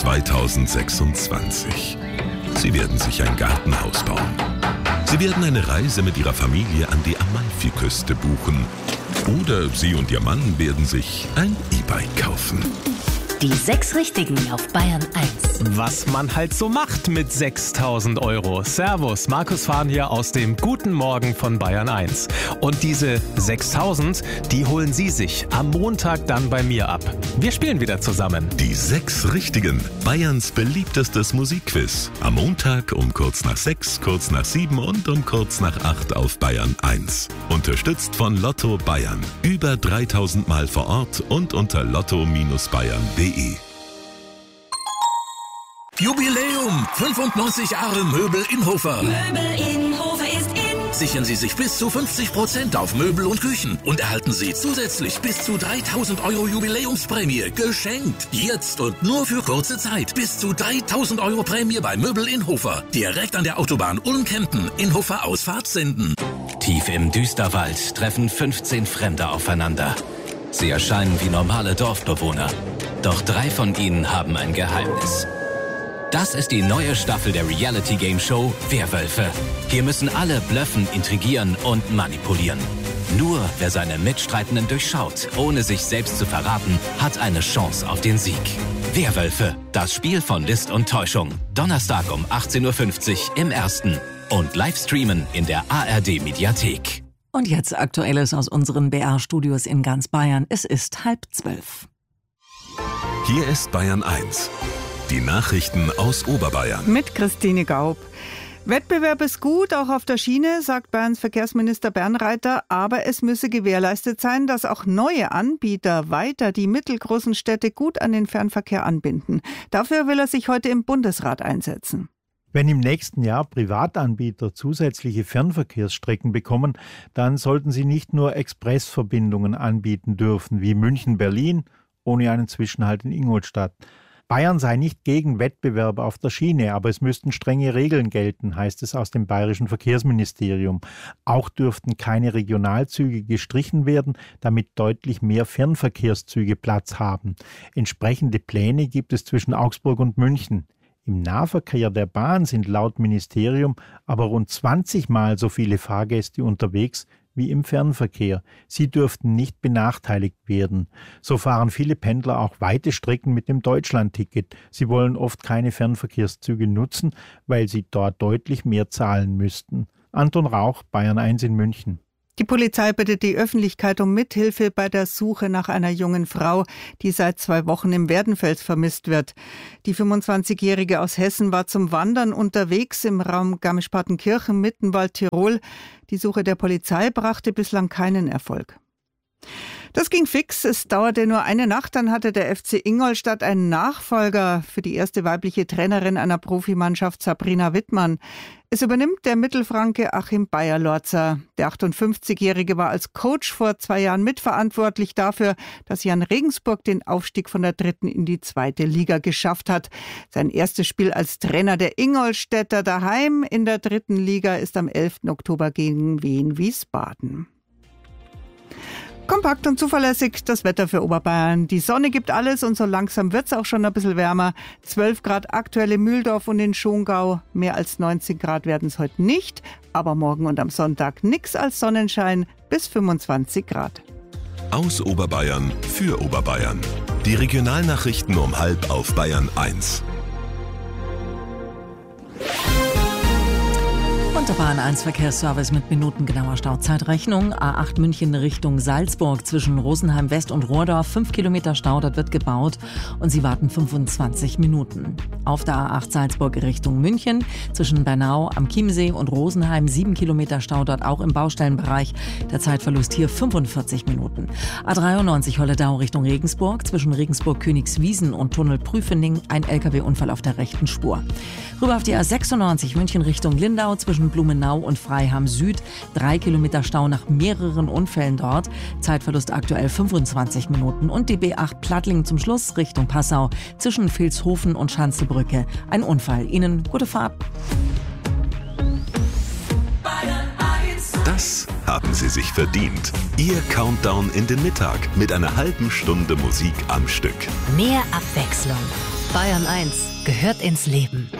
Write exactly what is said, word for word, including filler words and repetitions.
zweitausendsechsundzwanzig. Sie werden sich ein Gartenhaus bauen. Sie werden eine Reise mit Ihrer Familie an die Amalfiküste buchen. Oder Sie und Ihr Mann werden sich ein E-Bike kaufen. Die sechs Richtigen auf Bayern eins. Was man halt so macht mit sechstausend Euro. Servus, Markus Fahn hier aus dem Guten Morgen von Bayern eins. Und diese sechstausend, die holen Sie sich am Montag dann bei mir ab. Wir spielen wieder zusammen. Die sechs Richtigen. Bayerns beliebtestes Musikquiz. Am Montag um kurz nach sechs, kurz nach sieben und um kurz nach acht auf Bayern eins. Unterstützt von Lotto Bayern. Über dreitausend Mal vor Ort und unter lotto Bindestrich bayern punkt de. Jubiläum! fünfundneunzig Jahre Möbel Inhofer. Möbel Inhofer ist in. Sichern Sie sich bis zu fünfzig Prozent auf Möbel und Küchen und erhalten Sie zusätzlich bis zu dreitausend Euro Jubiläumsprämie geschenkt. Jetzt und nur für kurze Zeit. Bis zu dreitausend Euro Prämie bei Möbel Inhofer. Direkt an der Autobahn Ulm-Kempten. Inhofer Ausfahrt Senden. Tief im Düsterwald treffen fünfzehn Fremde aufeinander. Sie erscheinen wie normale Dorfbewohner. Doch drei von ihnen haben ein Geheimnis. Das ist die neue Staffel der Reality-Game-Show Werwölfe. Hier müssen alle blöffen, intrigieren und manipulieren. Nur wer seine Mitstreitenden durchschaut, ohne sich selbst zu verraten, hat eine Chance auf den Sieg. Werwölfe, das Spiel von List und Täuschung. Donnerstag um achtzehn Uhr fünfzig im Ersten. Und Livestreamen in der A R D-Mediathek. Und jetzt Aktuelles aus unseren B R-Studios in ganz Bayern. Es ist halb zwölf. Hier ist Bayern eins. Die Nachrichten aus Oberbayern. Mit Christine Gaub. Wettbewerb ist gut, auch auf der Schiene, sagt Bayerns Verkehrsminister Bernreiter. Aber es müsse gewährleistet sein, dass auch neue Anbieter weiter die mittelgroßen Städte gut an den Fernverkehr anbinden. Dafür will er sich heute im Bundesrat einsetzen. Wenn im nächsten Jahr Privatanbieter zusätzliche Fernverkehrsstrecken bekommen, dann sollten sie nicht nur Expressverbindungen anbieten dürfen, wie München-Berlin, ohne einen Zwischenhalt in Ingolstadt. Bayern sei nicht gegen Wettbewerb auf der Schiene, aber es müssten strenge Regeln gelten, heißt es aus dem bayerischen Verkehrsministerium. Auch dürften keine Regionalzüge gestrichen werden, damit deutlich mehr Fernverkehrszüge Platz haben. Entsprechende Pläne gibt es zwischen Augsburg und München. Im Nahverkehr der Bahn sind laut Ministerium aber rund zwanzig Mal so viele Fahrgäste unterwegs wie im Fernverkehr. Sie dürften nicht benachteiligt werden. So fahren viele Pendler auch weite Strecken mit dem Deutschlandticket. Sie wollen oft keine Fernverkehrszüge nutzen, weil sie dort deutlich mehr zahlen müssten. Anton Rauch, Bayern eins in München. Die Polizei bittet die Öffentlichkeit um Mithilfe bei der Suche nach einer jungen Frau, die seit zwei Wochen im Werdenfels vermisst wird. Die fünfundzwanzigjährige aus Hessen war zum Wandern unterwegs im Raum Garmisch-Partenkirchen, Mittenwald, Tirol. Die Suche der Polizei brachte bislang keinen Erfolg. Das ging fix. Es dauerte nur eine Nacht, dann hatte der F C Ingolstadt einen Nachfolger für die erste weibliche Trainerin einer Profimannschaft, Sabrina Wittmann. Es übernimmt der Mittelfranke Achim Beyer-Lorzer. Der achtundfünfzigjährige war als Coach vor zwei Jahren mitverantwortlich dafür, dass Jan Regensburg den Aufstieg von der dritten in die zweite Liga geschafft hat. Sein erstes Spiel als Trainer der Ingolstädter daheim in der dritten Liga ist am elften Oktober gegen Wien Wiesbaden. Kompakt und zuverlässig das Wetter für Oberbayern. Die Sonne gibt alles und so langsam wird es auch schon ein bisschen wärmer. zwölf Grad aktuell in Mühldorf und in Schongau. Mehr als neunzehn Grad werden es heute nicht. Aber morgen und am Sonntag nix als Sonnenschein bis fünfundzwanzig Grad. Aus Oberbayern für Oberbayern. Die Regionalnachrichten um halb auf Bayern eins. Und der Bayern eins Verkehrsservice mit minutengenauer Stauzeitrechnung. A acht München Richtung Salzburg zwischen Rosenheim West und Rohrdorf. Fünf Kilometer Stau, dort wird gebaut und Sie warten fünfundzwanzig Minuten. Auf der A acht Salzburg Richtung München zwischen Bernau am Chiemsee und Rosenheim. Sieben Kilometer Stau, dort auch im Baustellenbereich. Der Zeitverlust hier fünfundvierzig Minuten. A dreiundneunzig Holledau Richtung Regensburg zwischen Regensburg-Königswiesen und Tunnel Prüfening. Ein L K W-Unfall auf der rechten Spur. Rüber auf die A sechsundneunzig München Richtung Lindau zwischen Blumenau und Freiham Süd. Drei Kilometer Stau nach mehreren Unfällen dort. Zeitverlust aktuell fünfundzwanzig Minuten. Und die B acht Plattlingen zum Schluss Richtung Passau zwischen Vilshofen und Schanzebrücke. Ein Unfall. Ihnen gute Fahrt. Das haben Sie sich verdient. Ihr Countdown in den Mittag mit einer halben Stunde Musik am Stück. Mehr Abwechslung. Bayern eins gehört ins Leben.